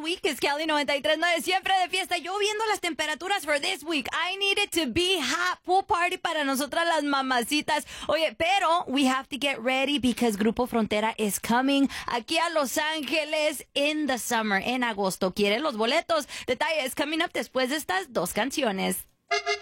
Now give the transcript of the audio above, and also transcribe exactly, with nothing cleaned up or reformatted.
week. Es Cali noventa y tres punto nueve, siempre de fiesta. Yo viendo las temperaturas for this week. I need it to be hot. Pool party para nosotras las mamacitas. Oye, pero we have to get ready because Grupo Frontera is coming aquí a Los Ángeles in the summer, en agosto. ¿Quieren los boletos? Detalles coming up después de estas dos canciones.